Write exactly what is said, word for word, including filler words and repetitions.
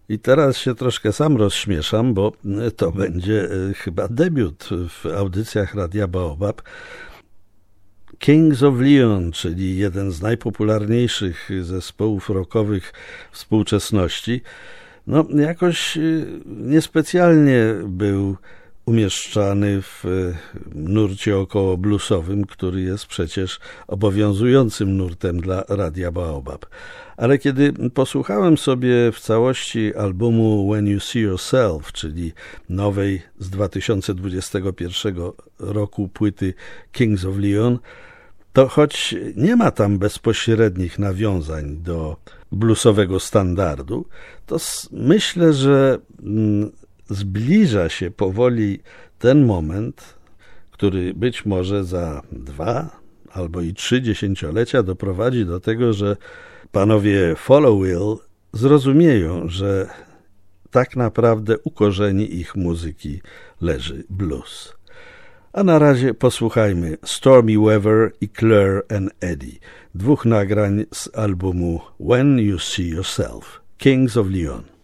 I teraz się troszkę sam rozśmieszam, bo to będzie chyba debiut w audycjach Radia Baobab. Kings of Leon, czyli jeden z najpopularniejszych zespołów rockowych współczesności, no jakoś niespecjalnie był umieszczany w nurcie około bluesowym, który jest przecież obowiązującym nurtem dla Radia Baobab. Ale kiedy posłuchałem sobie w całości albumu When You See Yourself, czyli nowej z dwa tysiące dwudziestego pierwszego roku płyty Kings of Leon, to choć nie ma tam bezpośrednich nawiązań do bluesowego standardu, to myślę, że zbliża się powoli ten moment, który być może za dwa albo i trzy dziesięciolecia doprowadzi do tego, że panowie Follow Will zrozumieją, że tak naprawdę u korzeni ich muzyki leży blues. A na razie posłuchajmy Stormy Weather i Claire and Eddie, dwóch nagrań z albumu When You See Yourself, Kings of Leon.